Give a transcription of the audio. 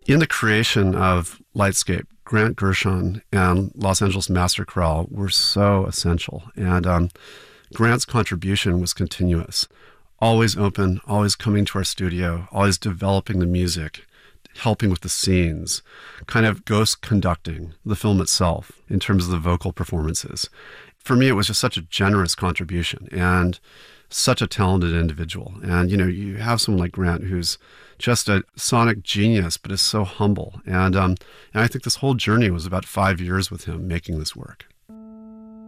In the creation of Lightscape, Grant Gershon and Los Angeles Master Chorale were so essential. And Grant's contribution was continuous, always open, always coming to our studio, always developing the music, helping with the scenes, kind of ghost conducting the film itself in terms of the vocal performances. For me, it was just such a generous contribution and such a talented individual. And, you have someone like Grant who's just a sonic genius, but is so humble. And I think this whole journey was about 5 years with him making this work.